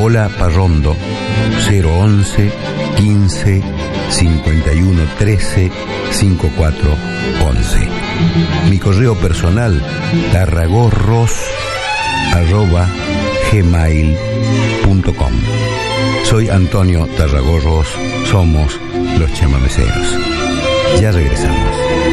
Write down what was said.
Paola Parrondo, 011 15 51 13 54 11. Mi correo personal, tarragorros@gmail.com. Soy Antonio Tarragorros, somos los chamameceros. Ya regresamos.